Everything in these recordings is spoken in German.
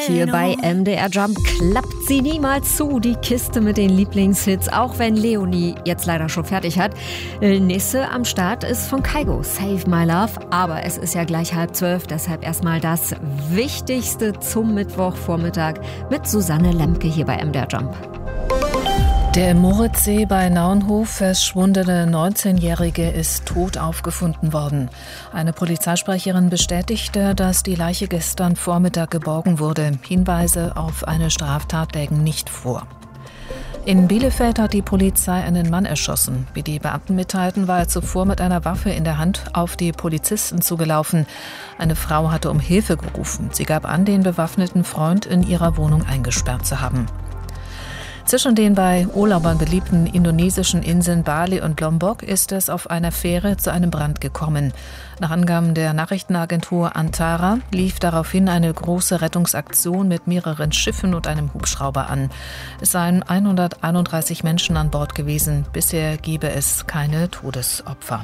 Hier bei MDR Jump klappt sie niemals zu, die Kiste mit den Lieblingshits, auch wenn Leonie jetzt leider schon fertig hat. Nächste am Start ist von Kygo, Save My Love. Aber es ist ja gleich 11:30, deshalb erstmal das Wichtigste zum Mittwochvormittag mit Susanne Lemke hier bei MDR Jump. Der im Moritzsee bei Naunhof verschwundene 19-Jährige ist tot aufgefunden worden. Eine Polizeisprecherin bestätigte, dass die Leiche gestern Vormittag geborgen wurde. Hinweise auf eine Straftat lägen nicht vor. In Bielefeld hat die Polizei einen Mann erschossen. Wie die Beamten mitteilten, war er zuvor mit einer Waffe in der Hand auf die Polizisten zugelaufen. Eine Frau hatte um Hilfe gerufen. Sie gab an, den bewaffneten Freund in ihrer Wohnung eingesperrt zu haben. Zwischen den bei Urlaubern beliebten indonesischen Inseln Bali und Lombok ist es auf einer Fähre zu einem Brand gekommen. Nach Angaben der Nachrichtenagentur Antara lief daraufhin eine große Rettungsaktion mit mehreren Schiffen und einem Hubschrauber an. Es seien 131 Menschen an Bord gewesen. Bisher gebe es keine Todesopfer.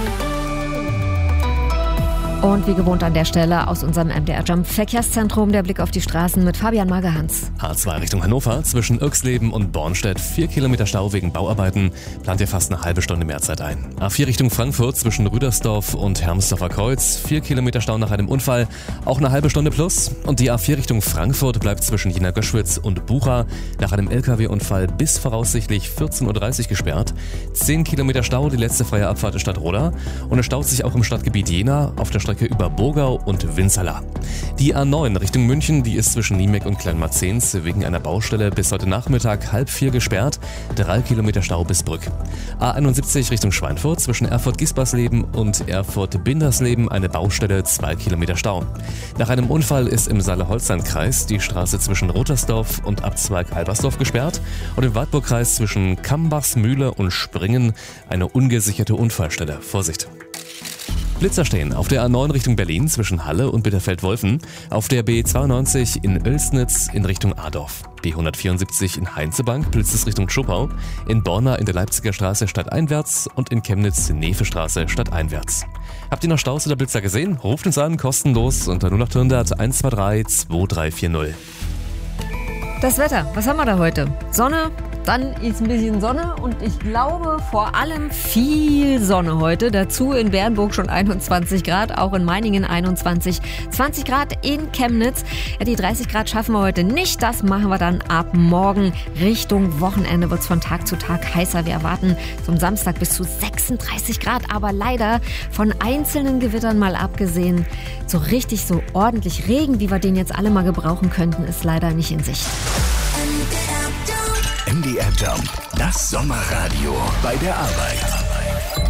Und wie gewohnt an der Stelle aus unserem MDR Jump Verkehrszentrum der Blick auf die Straßen mit Fabian Magerhans. H2 Richtung Hannover, zwischen Irxleben und Bornstedt 4 Kilometer Stau wegen Bauarbeiten, plant ihr fast eine halbe Stunde Mehrzeit ein. A4 Richtung Frankfurt, zwischen Rüdersdorf und Hermsdorfer Kreuz, 4 Kilometer Stau nach einem Unfall, auch eine halbe Stunde plus. Und die A4 Richtung Frankfurt bleibt zwischen Jena Göschwitz und Bucha nach einem LKW-Unfall bis voraussichtlich 14.30 Uhr gesperrt. 10 Kilometer Stau, die letzte freie Abfahrt ist Stadtroda. Und es staut sich auch im Stadtgebiet Jena auf der Strecke über Burgau und Winzerla. Die A9 Richtung München, die ist zwischen Niemek und Kleinmarzens wegen einer Baustelle bis heute Nachmittag 3:30 gesperrt. 3 Kilometer Stau bis Brück. A71 Richtung Schweinfurt, zwischen Erfurt-Gispersleben und Erfurt-Bindersleben eine Baustelle, 2 Kilometer Stau. Nach einem Unfall ist im Saale-Holstein-Kreis die Straße zwischen Rottersdorf und Abzweig Albersdorf gesperrt und im Wartburgkreis zwischen Kambachsmühle und Springen eine ungesicherte Unfallstelle. Vorsicht! Blitzer stehen auf der A9 Richtung Berlin zwischen Halle und Bitterfeld-Wolfen, auf der B92 in Oelsnitz in Richtung Adorf, B174 in Heinzebank blitzt es Richtung Zschopau, in Borna in der Leipziger Straße stadteinwärts und in Chemnitz Nevestraße stadteinwärts. Habt ihr noch Staus oder Blitzer gesehen? Ruft uns an, kostenlos unter 0800 123 2340. Das Wetter, was haben wir da heute? Sonne, dann ist ein bisschen Sonne und ich glaube vor allem viel Sonne heute. Dazu in Bernburg schon 21 Grad, auch in Meiningen 21, 20 Grad in Chemnitz. Ja, die 30 Grad schaffen wir heute nicht, das machen wir dann ab morgen. Richtung Wochenende wird es von Tag zu Tag heißer. Wir erwarten zum Samstag bis zu 36 Grad, aber leider von einzelnen Gewittern mal abgesehen, so richtig so ordentlich Regen, wie wir den jetzt alle mal gebrauchen könnten, ist leider nicht in Sicht. MDR Jump, das Sommerradio bei der Arbeit.